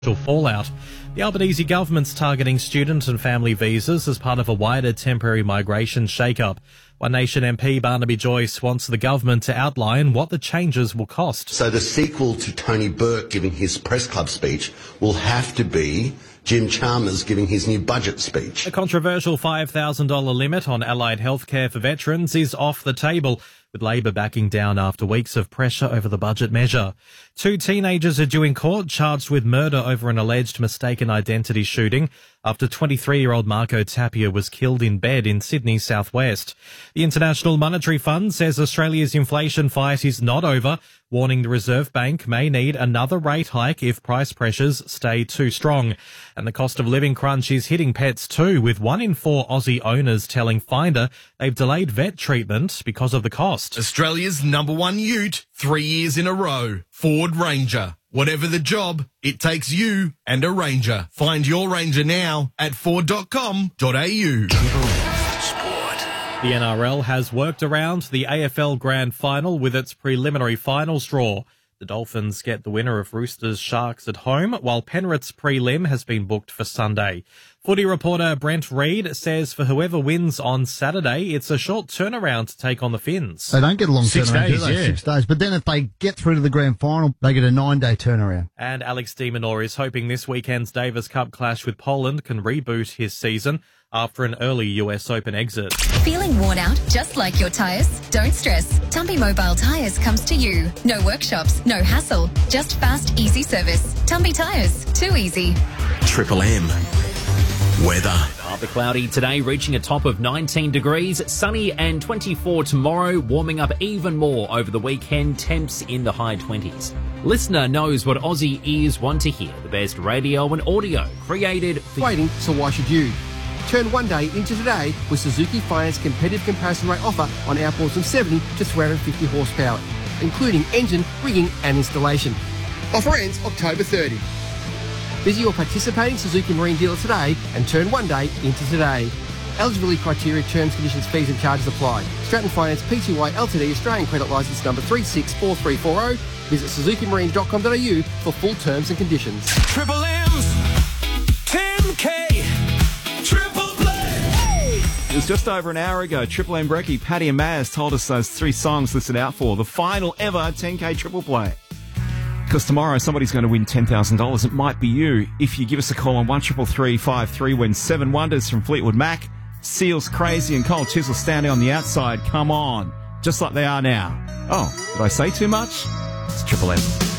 fallout. The Albanese government's targeting student and family visas as part of a wider temporary migration shake-up. One Nation MP Barnaby Joyce wants the government to outline what the changes will cost. So the sequel to Tony Burke giving his press club speech will have to be Jim Chalmers giving his new budget speech. A controversial $5,000 limit on allied healthcare for veterans is off the table, with Labor backing down after weeks of pressure over the budget measure. Two teenagers are due in court charged with murder over an alleged mistaken identity shooting after 23-year-old Marco Tapia was killed in bed in Sydney's southwest. The International Monetary Fund says Australia's inflation fight is not over, warning the Reserve Bank may need another rate hike if price pressures stay too strong. And the cost of living crunch is hitting pets too, with 1 in 4 Aussie owners telling Finder they've delayed vet treatment because of the cost. Australia's #1 ute, 3 years in a row. Ford Ranger. Whatever the job, it takes you and a Ranger. Find your Ranger now at Ford.com.au. The NRL has worked around the AFL Grand Final with its preliminary finals draw. The Dolphins get the winner of Roosters Sharks at home, while Penrith's prelim has been booked for Sunday. Footy reporter Brent Reid says for whoever wins on Saturday, it's a short turnaround to take on the Finns. They don't get a long 6 turnaround, days, do they? yeah. 6 days. But then if they get through to the grand final, they get a 9-day turnaround. And Alex de Minaur is hoping this weekend's Davis Cup clash with Poland can reboot his season after an early US Open exit. Feeling worn out just like your tyres? Don't stress. Tumpy Mobile Tyres comes to you. No workshops, no hassle, just fast, easy service. Tumpy Tyres, too easy. Triple M. Weather. Partly cloudy today, reaching a top of 19 degrees. Sunny and 24 tomorrow, warming up even more over the weekend. Temps in the high 20s. Listener knows what Aussie ears want to hear. The best radio and audio created for Waiting, so why should you? Turn one day into today with Suzuki Finance competitive comparison rate offer on outboards from 70 to 350 horsepower, including engine, rigging and installation. Offer ends October 30. Visit your participating Suzuki Marine dealer today and turn one day into today. Eligibility criteria, terms, conditions, fees and charges apply. Stratton Finance Pty Ltd Australian credit licence number 364340. Visit suzukimarine.com.au for full terms and conditions. Triple M's. 10K. Triple Play. It was just over an hour ago. Triple M Brekkie, Paddy and Maz told us those 3 songs listed out for the final ever 10K Triple Play. Because tomorrow somebody's going to win $10,000. It might be you. If you give us a call on 133353, win 7 Wonders from Fleetwood Mac, Seals Crazy and Cold Chisel standing on the outside. Come on. Just like they are now. Oh, did I say too much? It's Triple M.